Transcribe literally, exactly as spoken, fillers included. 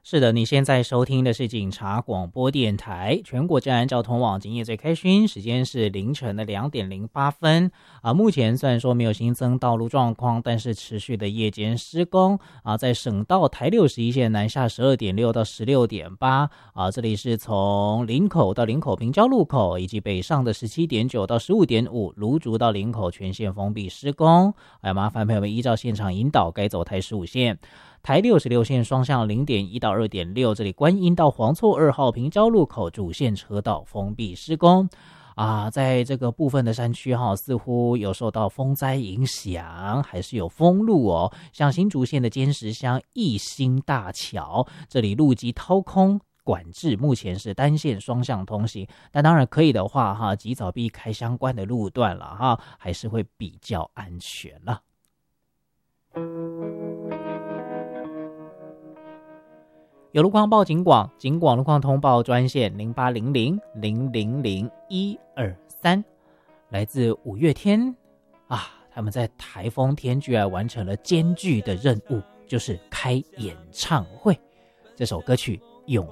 是的，你现在收听的是警察广播电台全国治安交通网，今夜最开讯，时间是凌晨的两点零八分啊。目前虽然说没有新增道路状况，但是持续的夜间施工啊，在省道台六十一线南下十二点六到十六点八啊，这里是从林口到林口平交路口，以及北上的十七点九到十五点五，芦竹到林口全线封闭施工，哎，麻烦朋友们依照现场引导该走台十五线。台六十六线双向 零点一到二点六， 这里观音到黄厝二号平交路口主线车道封闭施工啊，在这个部分的山区哈，似乎有受到风灾影响，还是有封路哦。像新竹县的尖石乡义兴大桥，这里路基掏空管制，目前是单线双向通行，但当然可以的话哈，及早避开相关的路段了哈，还是会比较安全了。有路况报警广，警广路况通报专线零八零零零零零一二三，来自五月天啊，他们在台风天居然完成了艰巨的任务，就是开演唱会。这首歌曲